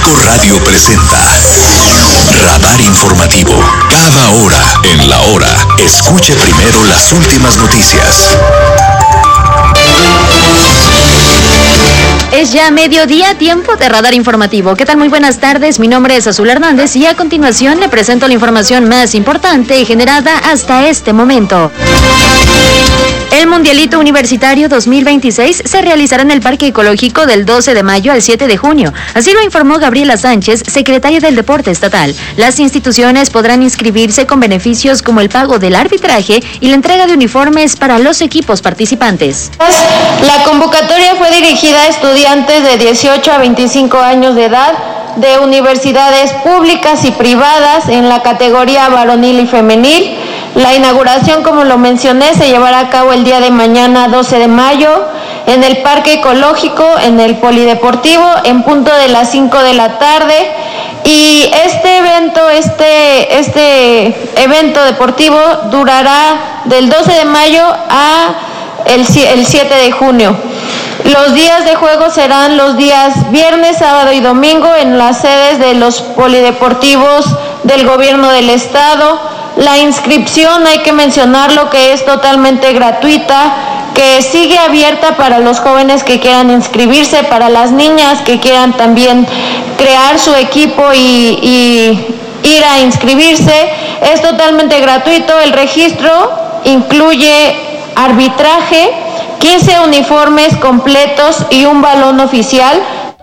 5 Radio presenta Radar Informativo. Cada hora en la hora, escuche primero las últimas noticias. Es ya mediodía, tiempo de Radar Informativo. ¿Qué tal? Muy buenas tardes, mi nombre es Azul Hernández y a continuación le presento la información más importante generada hasta este momento. El Mundialito Universitario 2026 se realizará en el Parque Ecológico del 12 de mayo al 7 de junio. Así lo informó Gabriela Sánchez, secretaria del Deporte Estatal. Las instituciones podrán inscribirse con beneficios como el pago del arbitraje y la entrega de uniformes para los equipos participantes. La convocatoria fue dirigida a estudiantes de 18 a 25 años de edad de universidades públicas y privadas en la categoría varonil y femenil. La inauguración, como lo mencioné, se llevará a cabo el día de mañana, 12 de mayo, en el Parque Ecológico, en el Polideportivo, en punto de las 5 de la tarde. Y este evento deportivo durará del 12 de mayo a el 7 de junio. Los días de juego serán los días viernes, sábado y domingo en las sedes de los polideportivos del gobierno del estado. La inscripción, hay que mencionarlo, que es totalmente gratuita, que sigue abierta para los jóvenes que quieran inscribirse, para las niñas que quieran también crear su equipo y ir a inscribirse. Es totalmente gratuito. El registro incluye arbitraje, 15 uniformes completos y un balón oficial.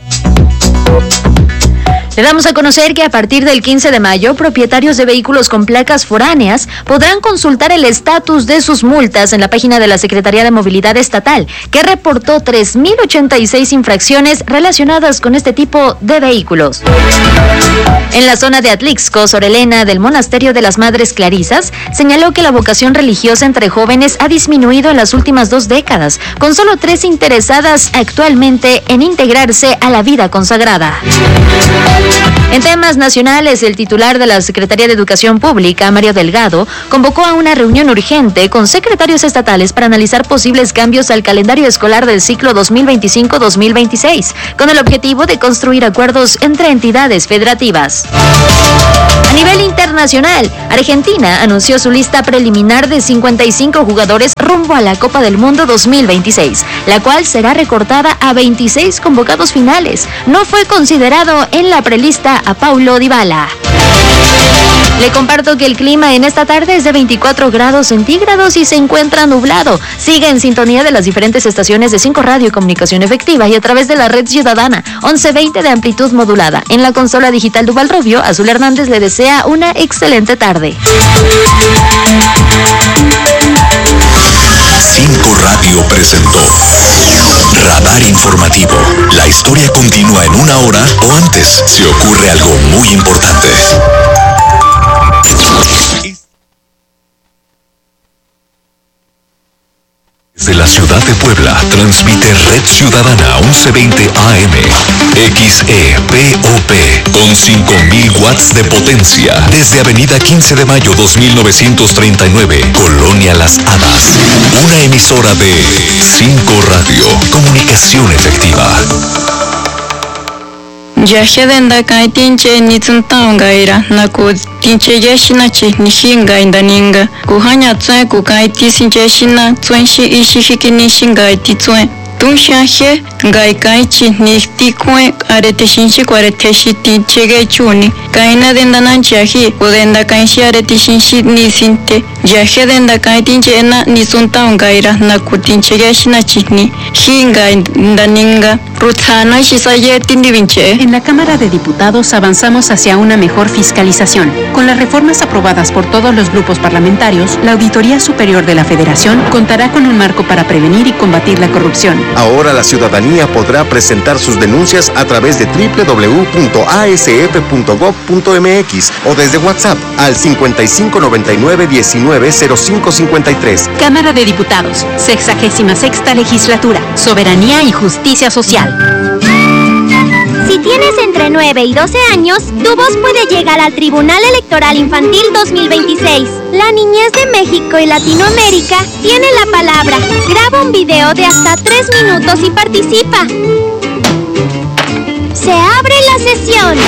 Le damos a conocer que a partir del 15 de mayo, propietarios de vehículos con placas foráneas podrán consultar el estatus de sus multas en la página de la Secretaría de Movilidad Estatal, que reportó 3.086 infracciones relacionadas con este tipo de vehículos. En la zona de Atlixco, Sor Elena del Monasterio de las Madres Clarisas señaló que la vocación religiosa entre jóvenes ha disminuido en las últimas 2 décadas, con solo 3 interesadas actualmente en integrarse a la vida consagrada. En temas nacionales, el titular de la Secretaría de Educación Pública, Mario Delgado, convocó a una reunión urgente con secretarios estatales para analizar posibles cambios al calendario escolar del ciclo 2025-2026, con el objetivo de construir acuerdos entre entidades federativas. A nivel internacional, Argentina anunció su lista preliminar de 55 jugadores rumbo a la Copa del Mundo 2026, la cual será recortada a 26 convocados finales. No fue considerado en la prelista a Paulo Dybala. Le comparto que el clima en esta tarde es de 24 grados centígrados y se encuentra nublado. Sigue en sintonía de las diferentes estaciones de 5 Radio y Comunicación Efectiva y a través de la red ciudadana 1120 de amplitud modulada. En la consola digital Duval Rubio, Azul Hernández le desea una excelente tarde. 5 Radio presentó Radar Informativo. La historia continúa en 1 hora o antes si ocurre algo muy importante. Desde la ciudad de Puebla, transmite Red Ciudadana 1120 AM, XEPOP, con 5.000 watts de potencia, desde Avenida 15 de Mayo 2939, Colonia Las Hadas. Una emisora de 5 Radio, comunicación efectiva. Yashedenda kai tinche nitsuntaun gaira naku tinche yashina chi nishinga indaninga kuhanya tsue ku kai tisinche shina tsuenshi ishihiki nishinga ititsue tunshahe gai kai chi nistikue arete shinshi kwarete shiti chege chuni kaina denda nanchahi udenda kai shi arete shinshi nisinte yashedenda kai tinche ena nitsuntaun gaira naku tinche yashina chi ni hinga indaninga. En la Cámara de Diputados avanzamos hacia una mejor fiscalización. Con las reformas aprobadas por todos los grupos parlamentarios, la Auditoría Superior de la Federación contará con un marco para prevenir y combatir la corrupción. Ahora la ciudadanía podrá presentar sus denuncias a través de www.asf.gov.mx o desde WhatsApp al 5599-190553. Cámara de Diputados, 66ª Legislatura, Soberanía y Justicia Social. Si tienes entre 9 y 12 años, tu voz puede llegar al Tribunal Electoral Infantil 2026. La niñez de México y Latinoamérica tiene la palabra. Graba un video de hasta 3 minutos y participa. Se abre la sesión.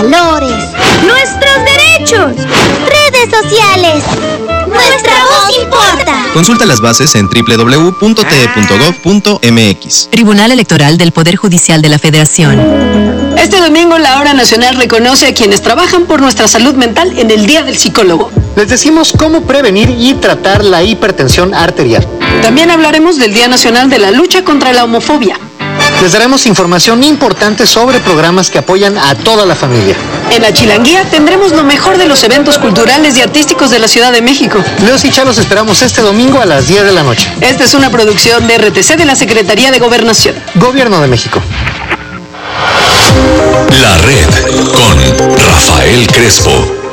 valores, ¡Nuestros derechos! redes sociales. Nuestra voz importa. Consulta las bases en www.te.gov.mx. Tribunal Electoral del Poder Judicial de la Federación. Este domingo la Hora Nacional reconoce a quienes trabajan por nuestra salud mental en el Día del Psicólogo. Les decimos cómo prevenir y tratar la hipertensión arterial. También hablaremos del Día Nacional de la Lucha contra la Homofobia. Les daremos información importante sobre programas que apoyan a toda la familia. En la Chilanguía tendremos lo mejor de los eventos culturales y artísticos de la Ciudad de México. Leos y Cha los esperamos este domingo a las 10 de la noche. Esta es una producción de RTC de la Secretaría de Gobernación. Gobierno de México. La red con Rafael Crespo.